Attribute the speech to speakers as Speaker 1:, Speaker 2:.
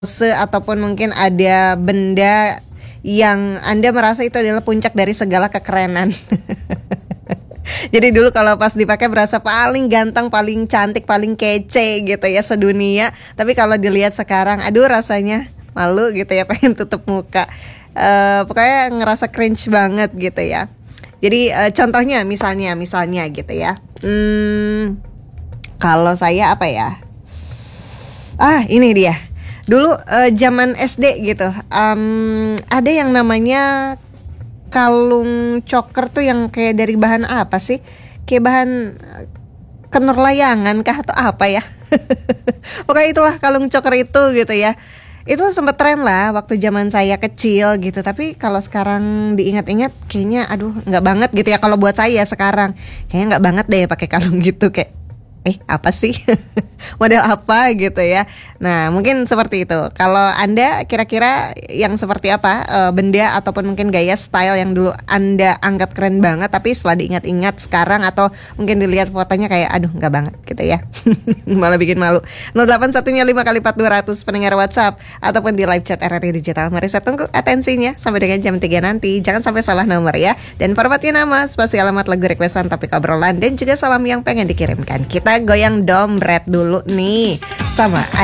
Speaker 1: pose ataupun mungkin ada benda yang Anda merasa itu adalah puncak dari segala kekerenan. Jadi dulu kalau pas dipakai berasa paling ganteng, paling cantik, paling kece gitu ya sedunia. Tapi kalau dilihat sekarang, aduh rasanya malu gitu ya, pengen tutup muka. Pokoknya ngerasa cringe banget gitu ya. Jadi contohnya misalnya gitu ya. Kalau saya apa ya? Ini dia. Dulu zaman SD gitu, ada yang namanya kalung choker tuh yang kayak dari bahan apa sih? Kayak bahan kenur layangan kah atau apa ya? Pokoknya itulah kalung choker itu gitu ya. Itu sempet tren lah waktu zaman saya kecil gitu. Tapi kalau sekarang diingat-ingat kayaknya aduh nggak banget gitu ya. Kalau buat saya sekarang kayaknya nggak banget deh pakai kalung gitu, kayak apa sih? Model apa gitu ya. Nah mungkin seperti itu. Kalau Anda kira-kira yang seperti apa, benda ataupun mungkin gaya style yang dulu Anda anggap keren banget, tapi setelah diingat-ingat sekarang atau mungkin dilihat fotonya kayak aduh gak banget gitu ya. Malah bikin malu. 081-nya 5x4200 pendengar WhatsApp ataupun di live chat RRI Digital. Mari saya tunggu atensinya sampai dengan jam 3 nanti. Jangan sampai salah nomor ya. Dan formatnya nama, spasi alamat, lagu requestan, topik obrolan, dan juga salam yang pengen dikirimkan. Kita goyang dompret dulu nih sama